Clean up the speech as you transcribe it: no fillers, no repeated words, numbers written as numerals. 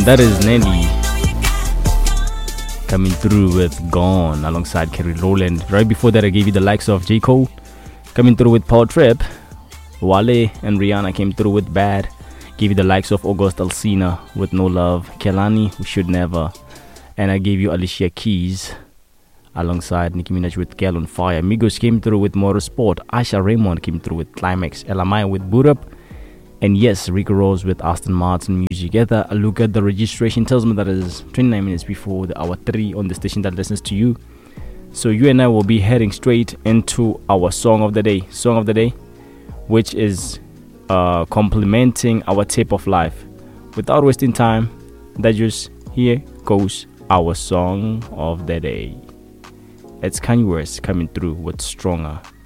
That is Nelly coming through with Gone alongside Kerry Rowland. Right before that, I gave you the likes of J. Cole coming through with Paul Tripp. Wale and Rihanna came through with Bad. Gave you the likes of August Alsina with No Love. Kelani, We Should Never. And I gave you Alicia Keys alongside Nicki Minaj with Girl on Fire. Migos came through with Motorsport. Asha Raymond came through with Climax. Elamai with Boot Up. And yes, Rico Rose with Aston Martin Music. Together, a look at the registration tells me that it is 29 minutes before the hour 3 on the station that listens to you. So you and I will be heading straight into our song of the day. Song of the day, which is complementing our tape of life. Without wasting time, that just here goes our song of the day. It's Kanye West coming through with Stronger.